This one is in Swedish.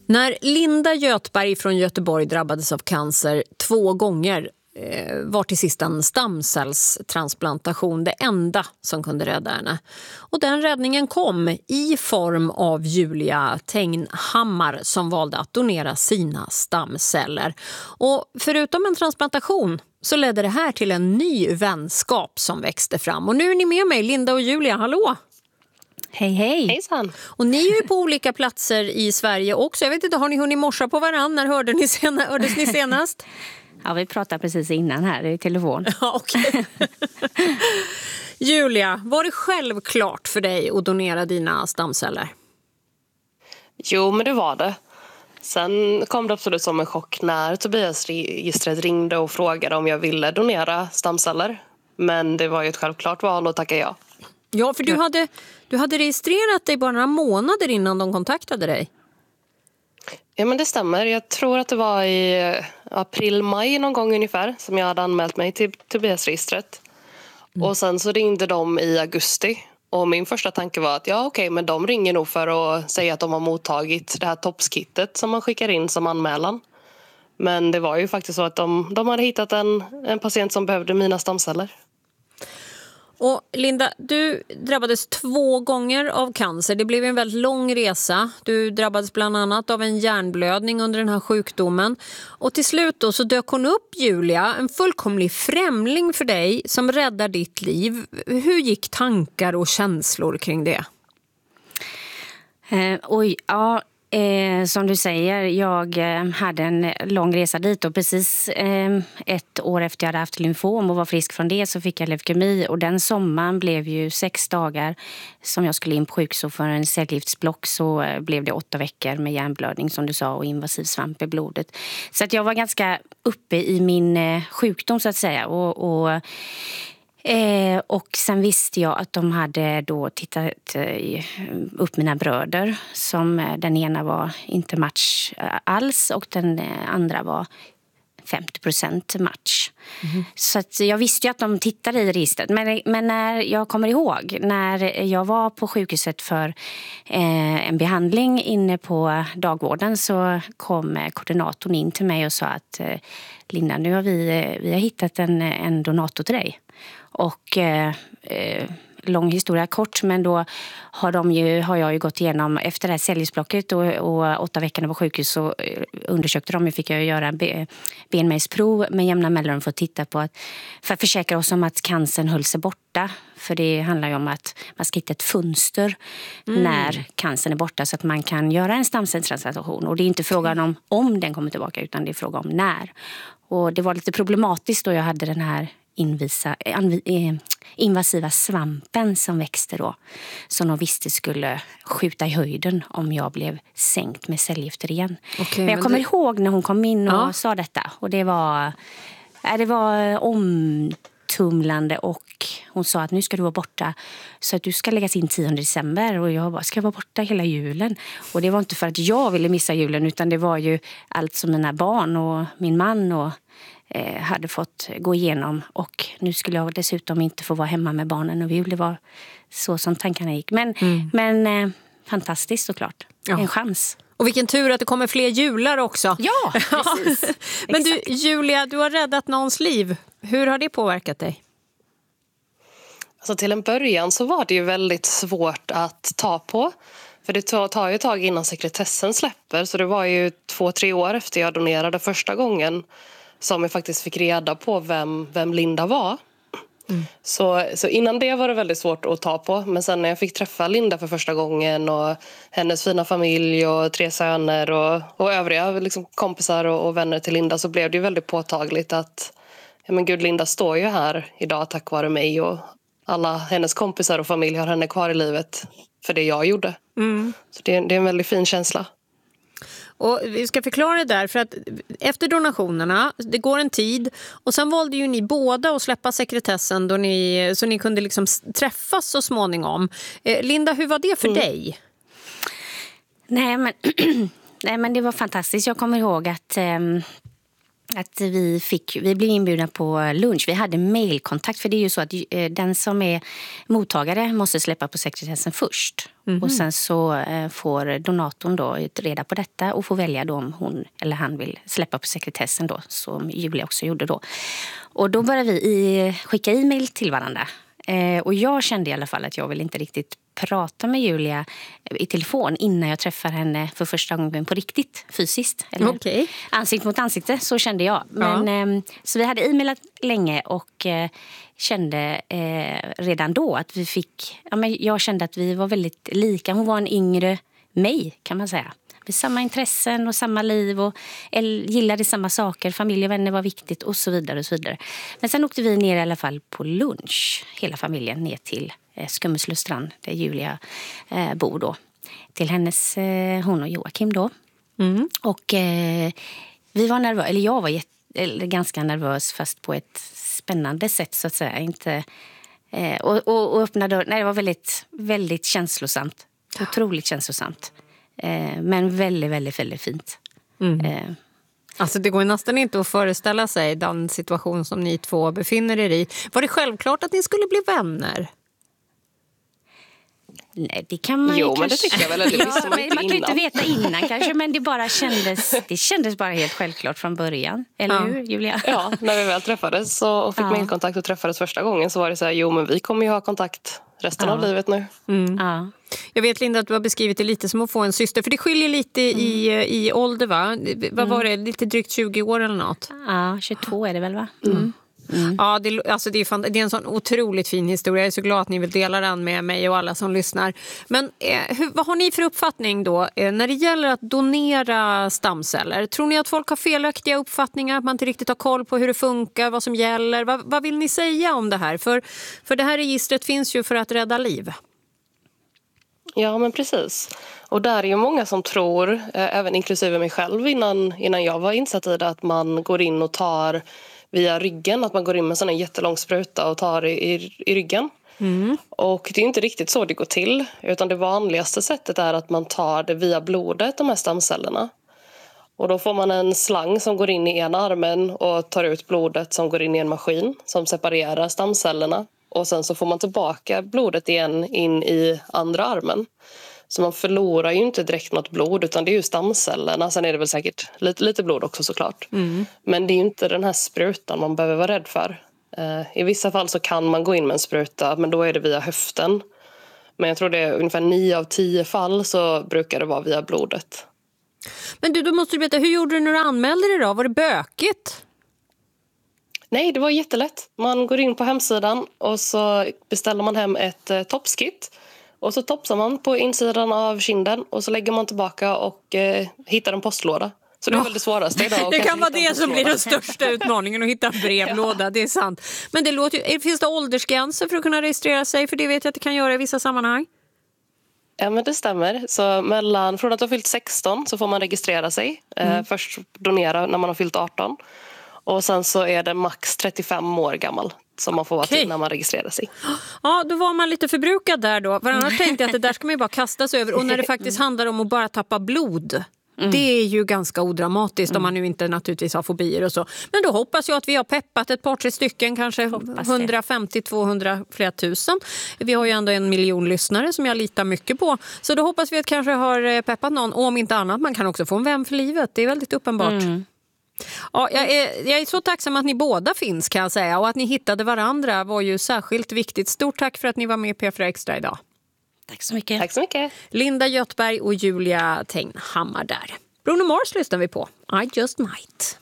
När Linda Göthberg från Göteborg drabbades av cancer 2 gånger var till sist en stamcellstransplantation det enda som kunde rädda henne. Och den räddningen kom i form av Julia Tegnhammar som valde att donera sina stamceller. Och förutom en transplantation så ledde det här till en ny vänskap som växte fram. Och nu är ni med mig, Linda och Julia, hallå! Hej, hej! Hejsan! Och ni är ju på olika platser i Sverige också. Jag vet inte, har ni hunnit morsa på varann? När hördes ni senast? Ja, vi pratade precis innan här i telefon. Ja, okej. Julia, var det självklart för dig att donera dina stamceller? Jo, men det var det. Sen kom det absolut som en chock när Tobias registret ringde och frågade om jag ville donera stamceller. Men det var ju ett självklart val att tacka ja. Ja, för du hade registrerat dig bara några månader innan de kontaktade dig. Ja, men det stämmer. Jag tror att det var i april-maj någon gång ungefär som jag hade anmält mig till Tobias-registret. Och sen så ringde de i augusti. Och min första tanke var att men de ringer nog för att säga att de har mottagit det här toppskittet som man skickar in som anmälan. Men det var ju faktiskt så att de hade hittat en patient som behövde mina stamceller. Och Linda, du drabbades 2 gånger av cancer. Det blev en väldigt lång resa. Du drabbades bland annat av en hjärnblödning under den här sjukdomen. Och till slut då så dök hon upp, Julia, en fullkomlig främling för dig som räddar ditt liv. Hur gick tankar och känslor kring det? Som du säger, jag hade en lång resa dit och precis 1 år efter jag hade haft lymfom och var frisk från det så fick jag leukemi och den sommaren blev ju 6 dagar som jag skulle in på sjukhus och för en cellgiftsblock så blev det 8 veckor med hjärnblödning som du sa och invasiv svamp i blodet. Så att jag var ganska uppe i min sjukdom så att säga och sen visste jag att de hade då tittat upp mina bröder som den ena var inte match alls och den andra var 50% match. Så att jag visste ju att de tittade i registret. Men när jag kommer ihåg när jag var på sjukhuset för en behandling inne på dagvården så kom koordinatorn in till mig och sa att Linda, nu har vi har hittat en donator till dig. Och lång historia kort, men då har jag ju gått igenom efter det här cellgiftsblocket och 8 veckor på sjukhus så undersökte de, fick jag göra benmärgsprov med jämna mellanrum för att titta på för att försäkra oss om att cancern höll sig borta. För det handlar ju om att man ska hitta ett fönster när cancern är borta så att man kan göra en stamcellstransplantation. Och det är inte frågan om den kommer tillbaka utan det är frågan om när. Och det var lite problematiskt då jag hade den här invasiva svampen som växte då. Som de visste skulle skjuta i höjden om jag blev sänkt med cellgifter igen. Men jag kommer ihåg när hon kom in och sa detta. Och det var omtumlande och hon sa att nu ska du vara borta så att du ska läggas in 10 december. Och jag bara, ska jag vara borta hela julen? Och det var inte för att jag ville missa julen utan det var ju allt som mina barn och min man och hade fått gå igenom och nu skulle jag dessutom inte få vara hemma med barnen och det var så som tankarna gick. Men fantastiskt såklart. Ja. En chans. Och vilken tur att det kommer fler jular också. Ja, precis. Men du, Julia, du har räddat någons liv. Hur har det påverkat dig? Alltså till en början så var det ju väldigt svårt att ta på. För det tar ju ett tag innan sekretessen släpper. Så det var ju 2-3 år efter jag donerade första gången som jag faktiskt fick reda på vem Linda var. Så innan det var det väldigt svårt att ta på. Men sen när jag fick träffa Linda för första gången och hennes fina familj och 3 söner och övriga liksom kompisar och vänner till Linda så blev det ju väldigt påtagligt att men gud, Linda står ju här idag tack vare mig och alla hennes kompisar och familj har henne kvar i livet för det jag gjorde. Så det är en väldigt fin känsla. Och vi ska förklara det där för att efter donationerna, det går en tid och sen valde ju ni båda att släppa sekretessen så ni kunde liksom träffas så småningom. Linda, hur var det för dig? Nej men det var fantastiskt. Jag kommer ihåg att att vi blev inbjudna på lunch. Vi hade mailkontakt, för det är ju så att den som är mottagare måste släppa på sekretessen först. Och sen så får donatorn då reda på detta och får välja då om hon eller han vill släppa på sekretessen då, som Julia också gjorde då. Och då började vi skicka e-mail till varandra. Och jag kände i alla fall att jag vill inte riktigt prata med Julia i telefon innan jag träffar henne för första gången på riktigt, fysiskt. Eller ansikte mot ansikte, så kände jag. Men, så vi hade e-mailat länge och kände redan då att vi fick... Ja, men jag kände att vi var väldigt lika. Hon var en yngre mig, kan man säga. Vi samma intressen och samma liv och gillade samma saker. Familj och vänner var viktigt och så vidare och så vidare. Men sen åkte vi ner i alla fall på lunch, hela familjen, ner till Skummeslövstrand där Julia bor då. Till hennes, hon och Joakim då. Och vi var nervösa, eller jag var ganska nervös, fast på ett spännande sätt så att säga. Inte, och öppna dörren, nej, det var väldigt, väldigt känslosamt. Otroligt känslosamt. Men väldigt, väldigt, väldigt fint. Alltså det går nästan inte att föreställa sig den situation som ni två befinner er i. Var det självklart att ni skulle bli vänner? Nej, det kan man men det tycker jag väl. Det man kan ju inte veta innan kanske, men det kändes bara helt självklart från början. Eller hur, Julia? Ja, när vi väl träffades och fick mailkontakt och träffades första gången så var det så här, men vi kommer ju ha kontakt resten av livet nu. Ja. Jag vet, Linda, att du har beskrivit det lite som att få en syster. För det skiljer lite i ålder, va? Vad var det? Lite drygt 20 år eller något? Ja, 22 är det väl, va? Ja, det är en sån otroligt fin historia. Jag är så glad att ni vill dela den med mig och alla som lyssnar. Men vad har ni för uppfattning då när det gäller att donera stamceller? Tror ni att folk har felaktiga uppfattningar, att man inte riktigt har koll på hur det funkar, vad som gäller? Vad vill ni säga om det här? För det här registret finns ju för att rädda liv. Ja, men precis. Och där är ju många som tror, även inklusive mig själv innan jag var insatt i det, att man går in och tar via ryggen, att man går in med en sån här jättelång spruta och tar i ryggen. Och det är inte riktigt så det går till, utan det vanligaste sättet är att man tar det via blodet, de här stamcellerna. Och då får man en slang som går in i ena armen och tar ut blodet som går in i en maskin som separerar stamcellerna. Och sen så får man tillbaka blodet igen in i andra armen. Så man förlorar ju inte direkt något blod, utan det är ju stamcellerna. Sen är det väl säkert lite blod också såklart. Men det är ju inte den här sprutan man behöver vara rädd för. I vissa fall så kan man gå in med en spruta, men då är det via höften. Men jag tror det är ungefär 9 av 10 fall så brukar det vara via blodet. Men då måste du veta, hur gjorde du när du anmälde dig då? Var det bökigt? Nej, det var jättelätt. Man går in på hemsidan och så beställer man hem ett topskit. Och så topsar man på insidan av kinden och så lägger man tillbaka och hittar en postlåda. Så det är väl det svåraste idag. Det kan vara det som blir den största utmaningen, att hitta en brevlåda, det är sant. Men finns det åldersgränser för att kunna registrera sig? För det vet jag att det kan göra i vissa sammanhang. Ja, men det stämmer. Så från att du har fyllt 16 så får man registrera sig. Först donera när man har fyllt 18. Och sen så är det max 35 år gammal som man får vara till när man registrerar sig. Ja, då var man lite förbrukad där då. För annars tänkte jag att det där ska man ju bara kasta sig över. Och när det faktiskt handlar om att bara tappa blod, det är ju ganska odramatiskt om man nu inte naturligtvis har fobier och så. Men då hoppas jag att vi har peppat ett par 3 stycken, kanske 150-200, flera tusen. Vi har ju ändå 1 miljon lyssnare som jag litar mycket på. Så då hoppas vi att kanske har peppat någon. Och om inte annat, man kan också få en vän för livet. Det är väldigt uppenbart. Ja, jag är så tacksam att ni båda finns, kan jag säga. Och att ni hittade varandra var ju särskilt viktigt. Stort tack för att ni var med på P4 Extra idag. Tack så mycket. Tack så mycket. Linda Göthberg och Julia Tenghammar där. Bruno Mars lyssnar vi på. I Just Might.